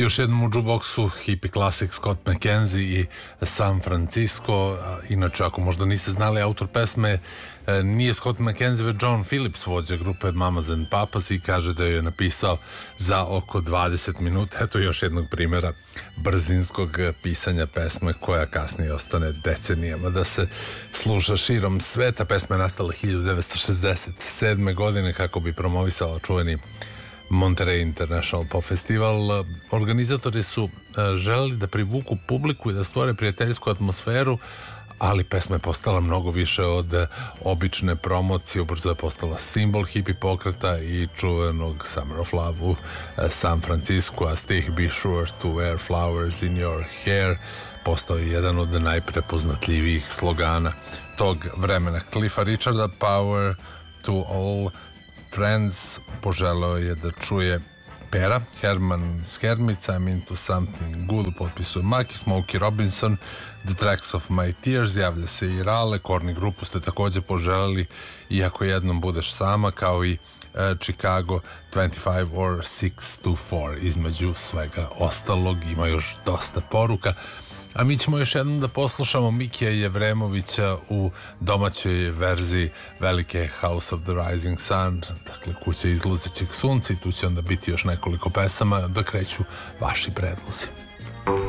Još jednom u jukeboxu hippie klasik Scott McKenzie i San Francisco. Inače, ako možda niste znali, autor pesme nije Scott McKenzie, već John Phillips, vođa grupe Mamas and Papas, i kaže da je napisao za oko 20 minuta. Eto još jednog primjera brzinskog pisanja pesme koja kasnije ostane decenijama da se sluša širom sveta. Pesma je nastala 1967. godine kako bi promovisala čuveni Monterey International Pop Festival. Organizatori su želeli da privuku publiku i da stvore prijateljsku atmosferu, ali pesma je postala mnogo više od obične promocije. Ubrzo je postala simbol hippie pokreta i čuvenog Summer of Love u San Francisco, a stih Be sure to wear flowers in your hair postao je jedan od najprepoznatljivijih slogana tog vremena. Cliffa Richarda, Power to all Friends, poželeo je da čuje Pera, Herman Skermic, I'm into something good, potpisuje Maki, Smokey Robinson, The Tracks of My Tears, javlja se i Rale, Korni grupu ste također poželeli, iako jednom budeš sama, kao i Chicago 25 or 6 to 4, između svega ostalog. Ima još dosta poruka. A mi ćemo još jednom da poslušamo Mikija Jevremovića u domaćoj verziji velike House of the Rising Sun, dakle kuća izlazećeg sunca, i tu će onda biti još nekoliko pesama da kreću vaši predlozi.